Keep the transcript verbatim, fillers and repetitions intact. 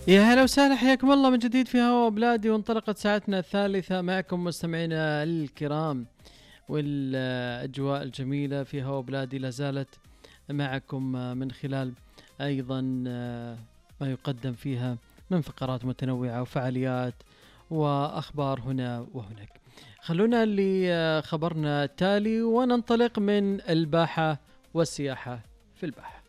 يا هلا وسهلا، حياكم الله من جديد في هوا بلادي. وانطلقت ساعتنا الثالثة معكم مستمعينا الكرام، والأجواء الجميلة في هوا بلادي لازالت معكم من خلال أيضا ما يقدم فيها من فقرات متنوعة وفعاليات وأخبار هنا وهناك. خلونا لخبرنا التالي وننطلق من الباحة والسياحة في الباحة.